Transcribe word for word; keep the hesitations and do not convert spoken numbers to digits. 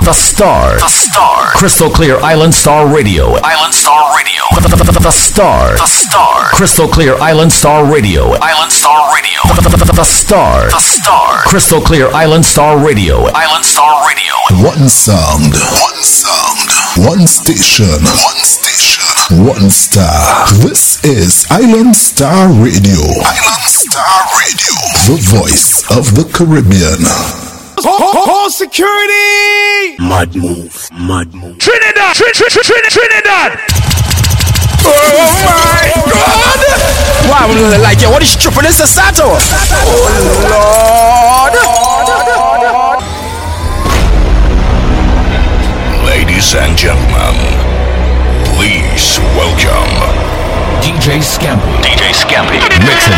The Star. The Star. Crystal Clear Island Star Radio. Island Star Radio. The, the, the, the Star. The Star. Crystal Clear Island Star Radio. Island Star Radio. The, the, the, the Star. The Star. Crystal Clear Island Star Radio. Island Star Radio. One sound. One sound. One station. One station. One star. This is Island Star Radio. Island Star Radio. The voice of the Caribbean. Call security! Mad move, mad move. Trinidad! Trin, Trin, Trin, Trin, Trinidad! Oh my God! Wow, like, yo, what is tripping in Sasato? Oh Lord! Ladies and gentlemen, please welcome D J Scampy. D J Scampy. Mixing